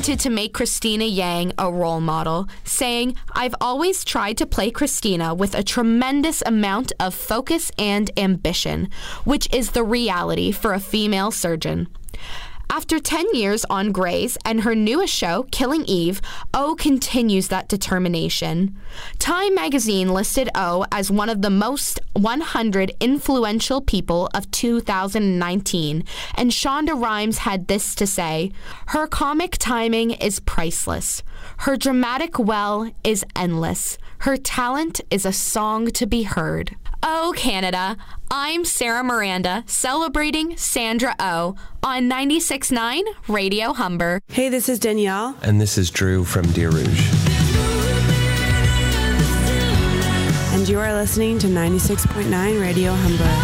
wanted to make Christina Yang a role model, saying, "I've always tried to play Christina with a tremendous amount of focus and ambition, which is the reality for a female surgeon." After 10 years on Grey's and her newest show, Killing Eve, Oh continues that determination. Time magazine listed Oh as one of the most 100 influential people of 2019, and Shonda Rhimes had this to say: "Her comic timing is priceless. Her dramatic well is endless. Her talent is a song to be heard." Oh, Canada. I'm Sarah Miranda, celebrating Sandra Oh on 96.9 Radio Humber. Hey, this is Danielle. And this is Drew from Deer Rouge. And you are listening to 96.9 Radio Humber.